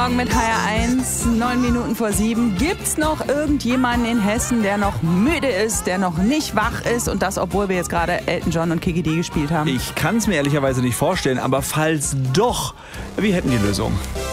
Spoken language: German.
Morgen mit HR1, 9 Minuten vor 7. Gibt's noch irgendjemanden in Hessen, der noch müde ist, der noch nicht wach ist und das, obwohl wir jetzt gerade Elton John und Kiki D gespielt haben? Ich kann es mir ehrlicherweise nicht vorstellen, aber falls doch, wir hätten die Lösung.